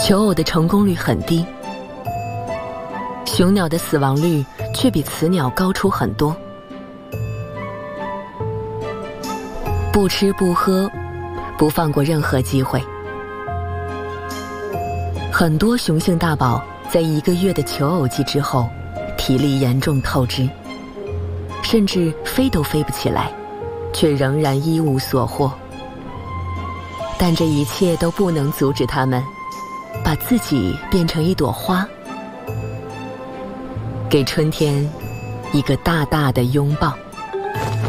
求偶的成功率很低，雄鸟的死亡率却比雌鸟高出很多。不吃不喝，不放过任何机会。很多雄性大宝在1个月的求偶季之后，体力严重透支，甚至飞都飞不起来，却仍然一无所获。但这一切都不能阻止他们把自己变成一朵花，给春天一个大大的拥抱。